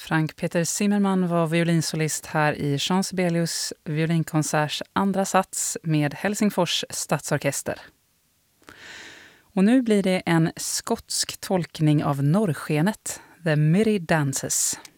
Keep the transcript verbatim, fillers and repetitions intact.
Frank Peter Zimmermann var violinsolist här i Jean Sibelius violinkonserts andra sats med Helsingfors stadsorkester. Och nu blir det en skotsk tolkning av Norrskenet, The Mirri Dances.